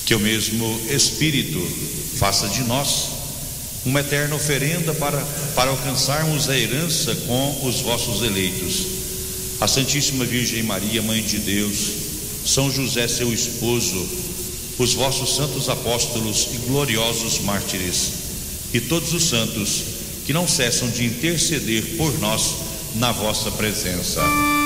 Que o mesmo Espírito faça de nós uma eterna oferenda para alcançarmos a herança com os vossos eleitos. A Santíssima Virgem Maria, Mãe de Deus, São José, seu esposo, os vossos santos apóstolos e gloriosos mártires, e todos os santos que não cessam de interceder por nós na vossa presença.